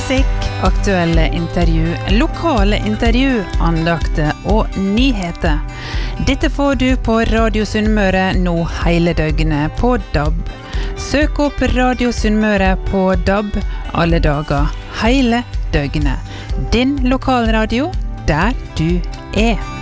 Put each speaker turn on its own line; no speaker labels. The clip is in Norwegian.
musikk, aktuelle intervju, lokale intervju, andakter og nyheter. Dette får du på Radio Sunnmøre nå hele døgnet på DAB. Søk opp Radio Sunnmøre på DAB alle dager, hele døgnet. Din lokalradio, der du er.